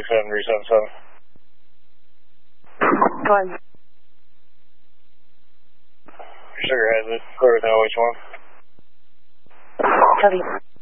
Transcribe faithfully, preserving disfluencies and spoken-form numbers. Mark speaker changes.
Speaker 1: seven three seven seven.
Speaker 2: Go ahead.
Speaker 1: Sugar has it. Clear with N O H one.
Speaker 2: Copy.